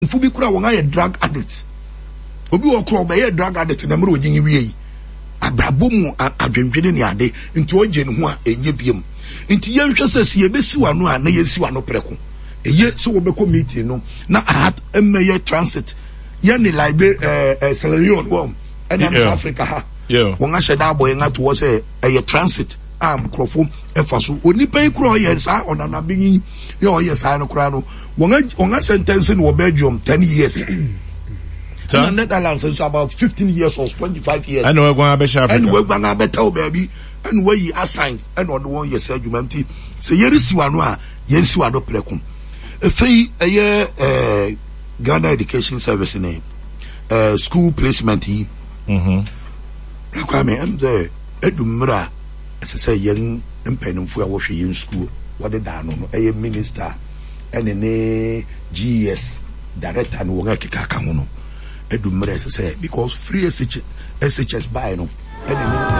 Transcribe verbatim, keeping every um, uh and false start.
Fubi kura wonga ye drug addict. Obi wo kura obeye drug addict na mro ogyin wiye. Abrabo mu adwendwene ne ade nti oje ne ho a enye biem. Nti ye nhwe sese ye besi wano a na ye si wano preko. Eye so wo beko meeting no na at emmeye transit. Ye ne like eh eh Sierra Leone wo and Africa ha. Yeah. Wonga sheda boy nga to say eh transit am krofo efa so onipa ikura ye sa onana binyi ye oye sa no kura no wonga wonga sentence in Belgium ten years. In Netherlands is about fifteen years or twenty-five years. I know we're going to be Africa. And we're going to be tell baby. And where you assigned and on the one you said you meant it. So here is one one. Yes, you are not prekum. If a year uh Ghana Education Service name uh school placement. Mm-hmm. I'm there. Edumra as I say young and for washing in school. What the down a minister and a G S director and work kakamuno. Edumre say because free S H S buy no